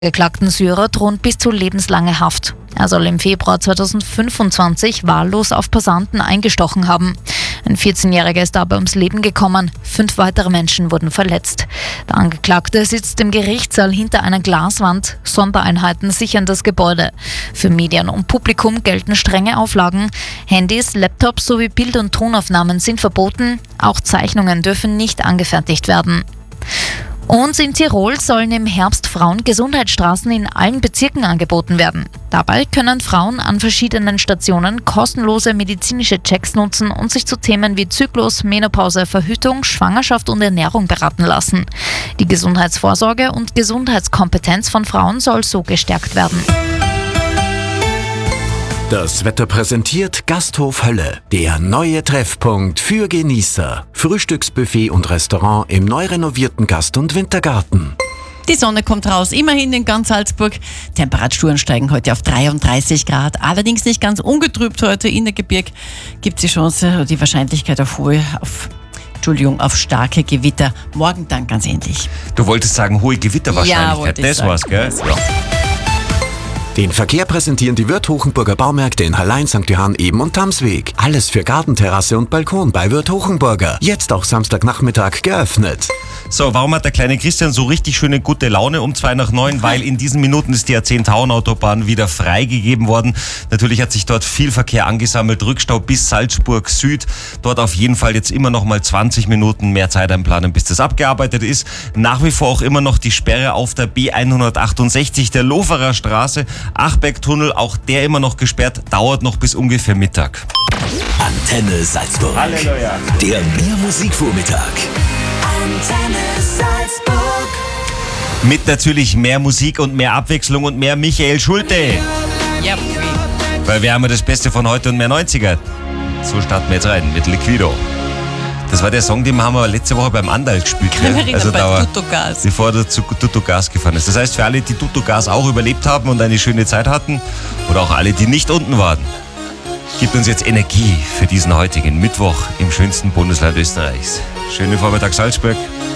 Geklagten Syrer droht bis zu lebenslange Haft. Er soll im Februar 2025 wahllos auf Passanten eingestochen haben. Ein 14-Jähriger ist dabei ums Leben gekommen. 5 weitere Menschen wurden verletzt. Der Angeklagte sitzt im Gerichtssaal hinter einer Glaswand. Sondereinheiten sichern das Gebäude. Für Medien und Publikum gelten strenge Auflagen. Handys, Laptops sowie Bild- und Tonaufnahmen sind verboten. Auch Zeichnungen dürfen nicht angefertigt werden. Und in Tirol sollen im Herbst Frauengesundheitsstraßen in allen Bezirken angeboten werden. Dabei können Frauen an verschiedenen Stationen kostenlose medizinische Checks nutzen und sich zu Themen wie Zyklus, Menopause, Verhütung, Schwangerschaft und Ernährung beraten lassen. Die Gesundheitsvorsorge und Gesundheitskompetenz von Frauen soll so gestärkt werden. Das Wetter präsentiert Gasthof Hölle, der neue Treffpunkt für Genießer. Frühstücksbuffet und Restaurant im neu renovierten Gast- und Wintergarten. Die Sonne kommt raus, immerhin in ganz Salzburg. Temperaturen steigen heute auf 33 Grad, allerdings nicht ganz ungetrübt heute. In der Gebirg gibt es die Chance, die Wahrscheinlichkeit auf starke Gewitter. Morgen dann ganz ähnlich. Du wolltest sagen, hohe Gewitterwahrscheinlichkeit. Ja, wollte ich das sagen. war's, gell? Ja. Den Verkehr präsentieren die Wirth Hochenburger Baumärkte in Hallein, St. Johann, Eben und Tamsweg. Alles für Gartenterrasse und Balkon bei Wirth Hochenburger. Jetzt auch Samstagnachmittag geöffnet. So, warum hat der kleine Christian so richtig schöne gute Laune um 8:45? Weil in diesen Minuten ist die A10-Taun-Autobahn wieder freigegeben worden. Natürlich hat sich dort viel Verkehr angesammelt. Rückstau bis Salzburg Süd. Dort auf jeden Fall jetzt immer noch mal 20 Minuten mehr Zeit einplanen, bis das abgearbeitet ist. Nach wie vor auch immer noch die Sperre auf der B168 der Loferer Straße. Achbergtunnel, auch der immer noch gesperrt, dauert noch bis ungefähr Mittag. Antenne Salzburg. Halleluja. Der Mehrmusikvormittag. Antenne Salzburg. Mit natürlich mehr Musik und mehr Abwechslung und mehr Michael Schulte. Ja, Weil wir haben ja das Beste von heute und mehr 90er. So starten wir jetzt rein mit Liquido. Das war der Song, den haben wir letzte Woche beim Andal gespielt. kann mich erinnern, bei Tuttogas. Bevor er zu Tuttogas gefahren ist. Das heißt, für alle, die Tuttogas auch überlebt haben und eine schöne Zeit hatten, oder auch alle, die nicht unten waren, gibt uns jetzt Energie für diesen heutigen Mittwoch im schönsten Bundesland Österreichs. Schönen Vormittag Salzburg.